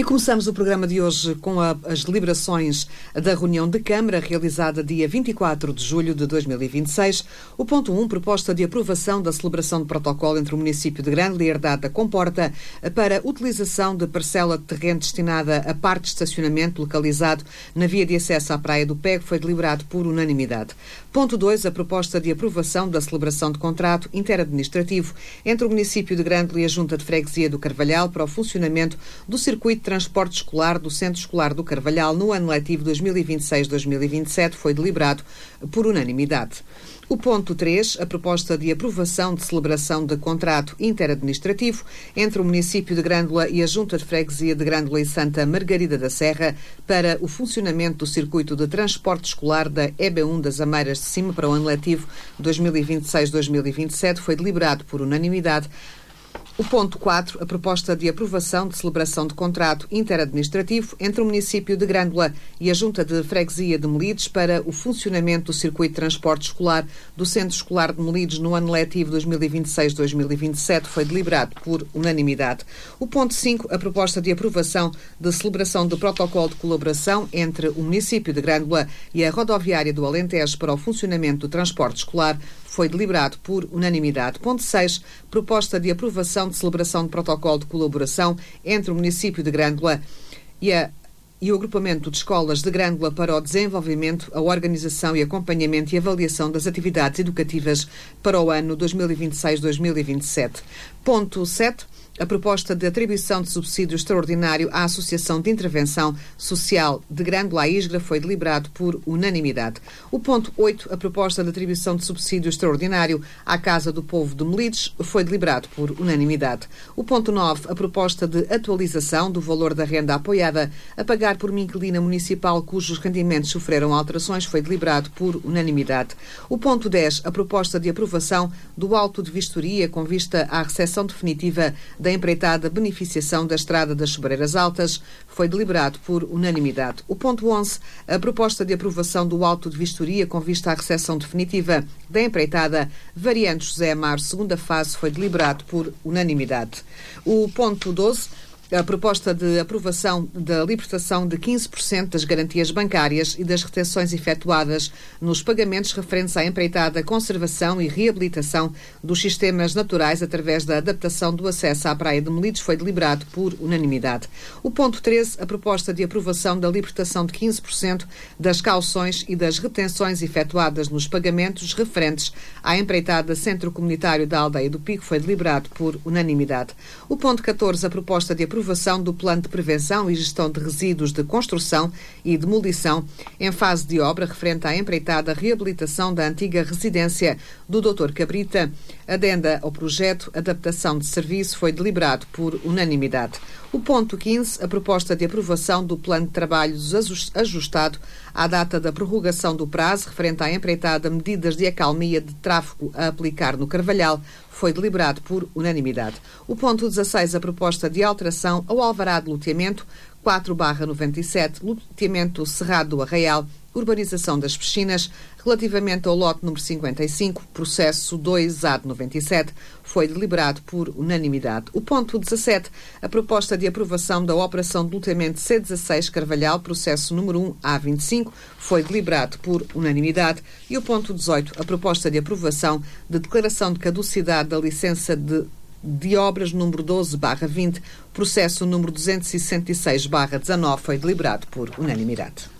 Começamos o programa de hoje com as deliberações da reunião de Câmara realizada dia 24 de julho de 2026. O ponto 1, proposta de aprovação da celebração de protocolo entre o município de Grândola e Herdade da Comporta para utilização de parcela de terreno destinada a parte de estacionamento localizado na via de acesso à Praia do Pego, foi deliberado por unanimidade. Ponto 2, a proposta de aprovação da celebração de contrato interadministrativo entre o município de Grândola e a Junta de Freguesia do Carvalhal para o funcionamento do circuito de transporte escolar do Centro Escolar do Carvalhal no ano letivo 2026-2027 foi deliberado por unanimidade. O ponto 3, a proposta de aprovação de celebração de contrato interadministrativo entre o município de Grândola e a Junta de Freguesia de Grândola e Santa Margarida da Serra para o funcionamento do circuito de transporte escolar da EB1 das Ameiras de Cima para o ano letivo 2026-2027 foi deliberado por unanimidade. O ponto 4, a proposta de aprovação de celebração de contrato interadministrativo entre o município de Grândola e a Junta de Freguesia de Melides para o funcionamento do circuito de transporte escolar do Centro Escolar de Melides no ano letivo 2026-2027 foi deliberado por unanimidade. O ponto 5, a proposta de aprovação de celebração de protocolo de colaboração entre o município de Grândola e a Rodoviária do Alentejo para o funcionamento do transporte escolar foi deliberado por unanimidade. Ponto 6, proposta de aprovação de celebração de protocolo de colaboração entre o município de Grândola e o agrupamento de escolas de Grândola para o desenvolvimento, a organização e acompanhamento e avaliação das atividades educativas para o ano 2026-2027. Ponto 7, a proposta de atribuição de subsídio extraordinário à Associação de Intervenção Social de Grândola à Isgra foi deliberado por unanimidade. O ponto 8, a proposta de atribuição de subsídio extraordinário à Casa do Povo de Melides foi deliberado por unanimidade. O ponto 9, a proposta de atualização do valor da renda apoiada a pagar por uma inquilina municipal cujos rendimentos sofreram alterações foi deliberado por unanimidade. O ponto 10, a proposta de aprovação do auto de vistoria com vista à recepção definitiva da empreitada beneficiação da Estrada das Sobreiras Altas foi deliberado por unanimidade. O ponto 11, a proposta de aprovação do auto de vistoria com vista à recepção definitiva da empreitada Variante José Amaro, segunda fase, foi deliberado por unanimidade. O ponto 12, a proposta de aprovação da libertação de 15% das garantias bancárias e das retenções efetuadas nos pagamentos referentes à empreitada conservação e reabilitação dos sistemas naturais através da adaptação do acesso à Praia de Melides foi deliberado por unanimidade. O ponto 13, a proposta de aprovação da libertação de 15% das cauções e das retenções efetuadas nos pagamentos referentes à empreitada Centro Comunitário da Aldeia do Pico foi deliberado por unanimidade. O ponto 14, a proposta de aprovação do Plano de Prevenção e Gestão de Resíduos de Construção e Demolição em fase de obra referente à empreitada reabilitação da antiga residência do Dr. Cabrita, adenda ao projeto Adaptação de Serviço, foi deliberado por unanimidade. O ponto 15, a proposta de aprovação do Plano de Trabalhos ajustado à data da prorrogação do prazo referente à empreitada Medidas de Acalmia de Tráfego a aplicar no Carvalhal, foi deliberado por unanimidade. O ponto 16, a proposta de alteração ao alvará de loteamento 4/97, loteamento Cerrado do Arraial, urbanização das piscinas, relativamente ao lote número 55, processo 2-AD97, foi deliberado por unanimidade. O ponto 17, a proposta de aprovação da operação de loteamento C16 Carvalhal, processo número 1-A25, foi deliberado por unanimidade. E o ponto 18, a proposta de aprovação de declaração de caducidade da licença de obras número 12/20, processo número 266/19, foi deliberado por unanimidade.